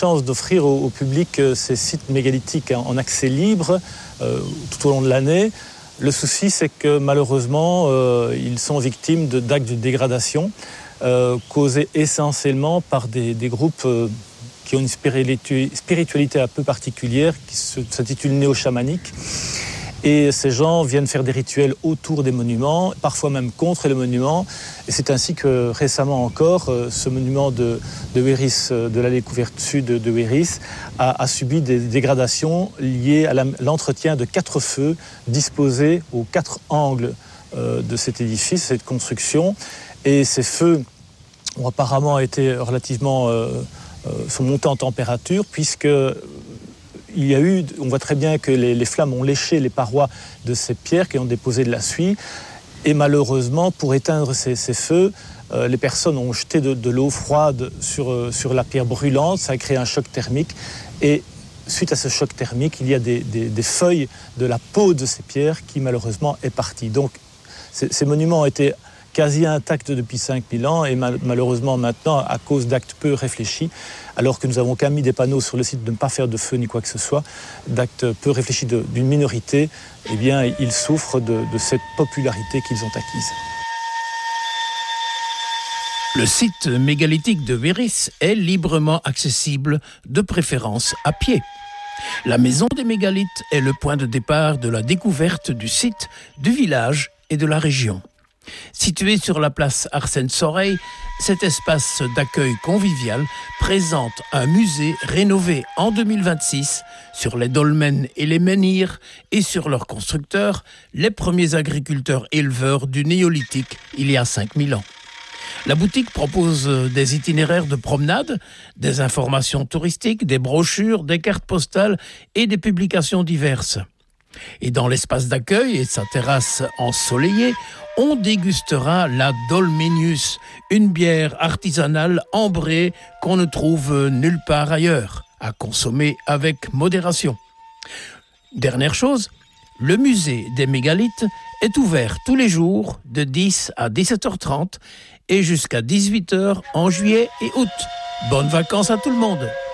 chance d'offrir au public ces sites mégalithiques en accès libre tout au long de l'année. Le souci, c'est que malheureusement, ils sont victimes d'actes de dégradation causés essentiellement par des groupes qui ont une spiritualité un peu particulière, qui s'intitule néo-chamanique. Et ces gens viennent faire des rituels autour des monuments, parfois même contre les monuments. Et c'est ainsi que récemment encore, ce monument de Wéris, de l'allée couverte sud de Wéris, a subi des dégradations liées à l'entretien de 4 feux disposés aux 4 angles de cet édifice, cette construction. Et ces feux ont apparemment été relativement... sont montés en température, puisque... on voit très bien que les flammes ont léché les parois de ces pierres qui ont déposé de la suie. Et malheureusement, pour éteindre ces feux, les personnes ont jeté de l'eau froide sur la pierre brûlante. Ça a créé un choc thermique. Et suite à ce choc thermique, il y a des feuilles de la peau de ces pierres qui malheureusement est partie. Donc ces monuments ont été quasi intacts depuis 5000 ans et malheureusement maintenant, à cause d'actes peu réfléchis, alors que nous avons quand même mis des panneaux sur le site de ne pas faire de feu ni quoi que ce soit, d'actes peu réfléchis d'une minorité, eh bien, ils souffrent de cette popularité qu'ils ont acquise. Le site mégalithique de Wéris est librement accessible, de préférence à pied. La maison des mégalithes est le point de départ de la découverte du site, du village et de la région. Situé sur la place Arsène Soreille, cet espace d'accueil convivial présente un musée rénové en 2026 sur les dolmens et les menhirs et sur leurs constructeurs, les premiers agriculteurs éleveurs du néolithique il y a 5000 ans. La boutique propose des itinéraires de promenade, des informations touristiques, des brochures, des cartes postales et des publications diverses. Et dans l'espace d'accueil et sa terrasse ensoleillée, on dégustera la Dolmenius, une bière artisanale ambrée qu'on ne trouve nulle part ailleurs, à consommer avec modération. Dernière chose, le musée des mégalithes est ouvert tous les jours de 10 à 17h30 et jusqu'à 18h en juillet et août. Bonnes vacances à tout le monde!